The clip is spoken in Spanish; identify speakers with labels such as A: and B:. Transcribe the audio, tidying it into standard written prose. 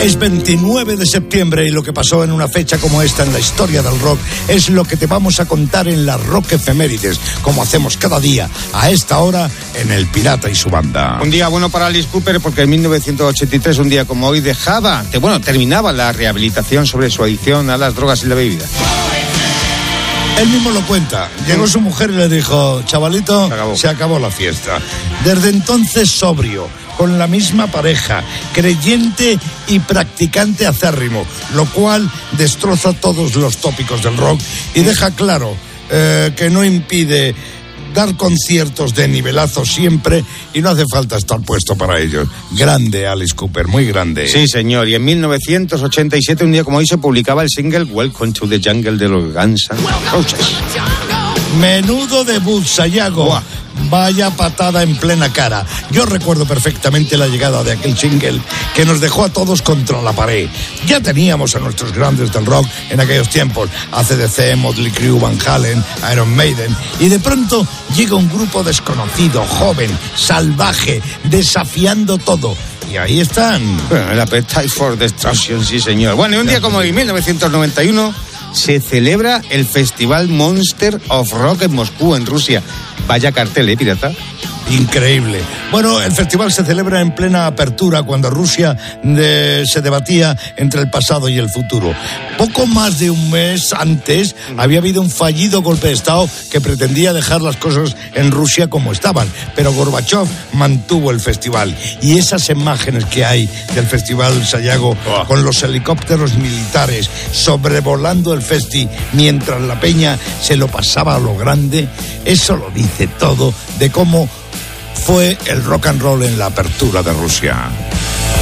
A: Es 29 de septiembre y lo que pasó en una fecha como esta en la historia del rock es lo que te vamos a contar en las Rock Efemérides, como hacemos cada día a esta hora en El Pirata y su banda.
B: Un día bueno para Alice Cooper porque en 1983, un día como hoy, terminaba la rehabilitación sobre su adicción a las drogas y la bebida.
A: Él mismo lo cuenta. Llegó su mujer y le dijo: chavalito, se acabó la fiesta. Desde entonces sobrio, con la misma pareja, creyente y practicante acérrimo, lo cual destroza todos los tópicos del rock y deja claro que no impide dar conciertos de nivelazo siempre y no hace falta estar puesto para ellos. Grande Alice Cooper, muy grande.
B: Sí, señor. Y en 1987, un día como hoy, se publicaba el single Welcome to the Jungle de los Guns N' Roses.
A: Menudo debut, Sayago.
B: Buah.
A: Vaya patada en plena cara. Yo recuerdo perfectamente la llegada de aquel single que nos dejó a todos contra la pared. Ya teníamos a nuestros grandes del rock en aquellos tiempos, AC/DC, Motley Crue, Van Halen, Iron Maiden, y de pronto llega un grupo desconocido, joven, salvaje, desafiando todo. Y ahí están.
B: Bueno, el Appetite for Destruction, sí, señor. Bueno, y un día como hoy, 1991, se celebra el Festival Monster of Rock en Moscú, en Rusia. Vaya cartel, pirata.
A: Increíble. Bueno, el festival se celebra en plena apertura cuando Rusia se debatía entre el pasado y el futuro. Poco más de un mes antes había habido un fallido golpe de Estado que pretendía dejar las cosas en Rusia como estaban, pero Gorbachev mantuvo el festival. Y esas imágenes que hay del festival, Sayago, con los helicópteros militares sobrevolando el festi mientras la peña se lo pasaba a lo grande, eso lo dice todo de cómo fue el rock and roll en la apertura de Rusia.